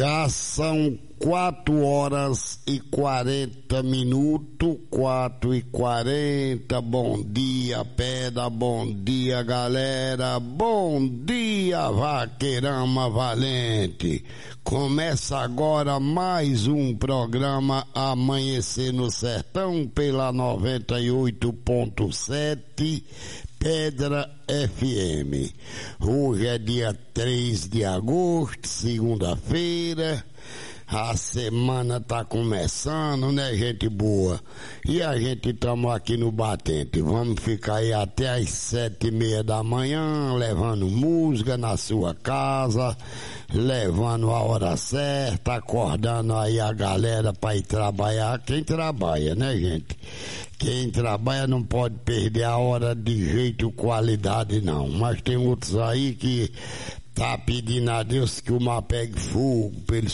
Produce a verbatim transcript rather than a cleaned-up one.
Já são quatro horas e quarenta minutos, quatro e quarenta. Bom dia, pedra, bom dia, galera. Bom dia, vaqueirama valente. Começa agora mais um programa Amanhecer no Sertão pela noventa e oito ponto sete Pedra F M. Hoje é dia três de agosto, segunda-feira. A semana tá começando, né, gente boa? E a gente estamos aqui no Batente. Vamos ficar aí até as sete e meia da manhã, levando música na sua casa, levando a hora certa, acordando aí a galera para ir trabalhar. Quem trabalha, né, gente? Quem trabalha não pode perder a hora de jeito e qualidade, não. Mas tem outros aí que tá pedindo a Deus que o mar pegue fogo, pra eles